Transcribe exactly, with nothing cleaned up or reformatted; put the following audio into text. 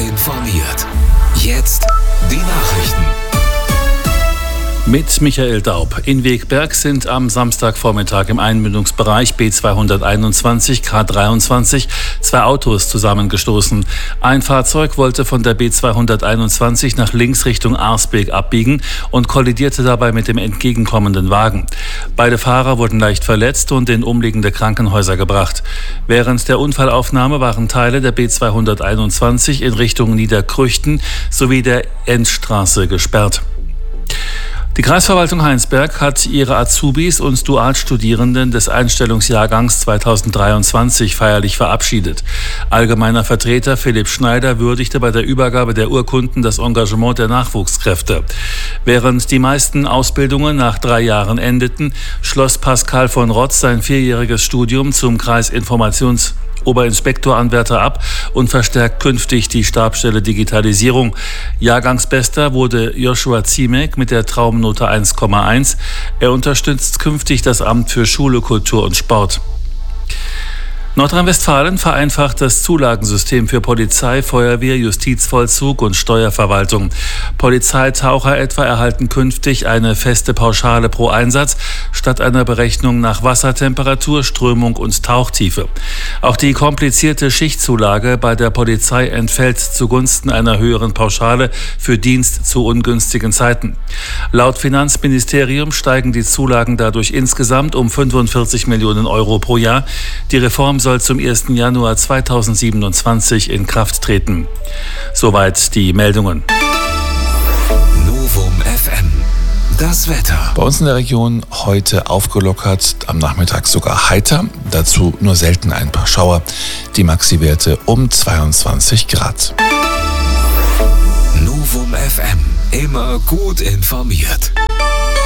informiert. Jetzt die Nachrichten. Mit Michael Daub. In Wegberg sind am Samstagvormittag im Einmündungsbereich B zweihunderteinundzwanzig K dreiundzwanzig zwei Autos zusammengestoßen. Ein Fahrzeug wollte von der B zweihunderteinundzwanzig nach links Richtung Arsbeek abbiegen und kollidierte dabei mit dem entgegenkommenden Wagen. Beide Fahrer wurden leicht verletzt und in umliegende Krankenhäuser gebracht. Während der Unfallaufnahme waren Teile der B zweihunderteinundzwanzig in Richtung Niederkrüchten sowie der Endstraße gesperrt. Die Kreisverwaltung Heinsberg hat ihre Azubis und Dualstudierenden des Einstellungsjahrgangs zweitausenddreiundzwanzig feierlich verabschiedet. Allgemeiner Vertreter Philipp Schneider würdigte bei der Übergabe der Urkunden das Engagement der Nachwuchskräfte. Während die meisten Ausbildungen nach drei Jahren endeten, schloss Pascal von Rotz sein vierjähriges Studium zum Kreisinformations- Oberinspektoranwärter ab und verstärkt künftig die Stabsstelle Digitalisierung. Jahrgangsbester wurde Joshua Ziemek mit der Traumnote eins Komma eins. Er unterstützt künftig das Amt für Schule, Kultur und Sport. Nordrhein-Westfalen vereinfacht das Zulagensystem für Polizei, Feuerwehr, Justizvollzug und Steuerverwaltung. Polizeitaucher etwa erhalten künftig eine feste Pauschale pro Einsatz statt einer Berechnung nach Wassertemperatur, Strömung und Tauchtiefe. Auch die komplizierte Schichtzulage bei der Polizei entfällt zugunsten einer höheren Pauschale für Dienst zu ungünstigen Zeiten. Laut Finanzministerium steigen die Zulagen dadurch insgesamt um fünfundvierzig Millionen Euro pro Jahr. Die Reform soll zum ersten Januar zweitausendsiebenundzwanzig in Kraft treten. Soweit die Meldungen. Novum F M. Das Wetter. Bei uns in der Region heute aufgelockert, am Nachmittag sogar heiter, dazu nur selten ein paar Schauer. Die Maxi-Werte um zweiundzwanzig Grad. Novum F M. Immer gut informiert.